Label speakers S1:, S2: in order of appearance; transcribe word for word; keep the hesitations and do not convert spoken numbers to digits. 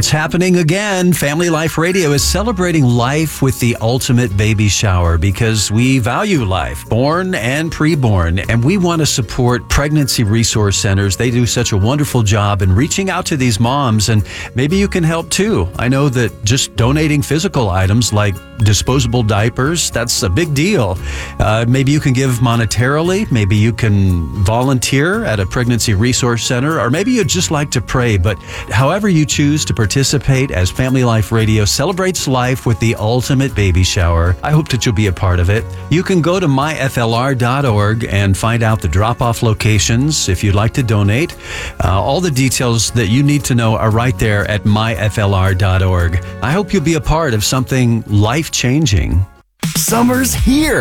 S1: It's happening again. Family Life Radio is celebrating life with the ultimate baby shower because we value life, born and preborn, and we want to support pregnancy resource centers. They do such a wonderful job in reaching out to these moms, and maybe you can help too. I know that just donating physical items like disposable diapers, that's a big deal. Uh, maybe you can give monetarily, maybe you can volunteer at a pregnancy resource center, or maybe you'd just like to pray. But however you choose to participate as Family Life Radio celebrates life with the ultimate baby shower, I hope that you'll be a part of it. You can go to my f l r dot org and find out the drop-off locations if you'd like to donate. Uh, all the details that you need to know are right there at my f l r dot org. I hope you'll be a part of something life-changing.
S2: Summer's here.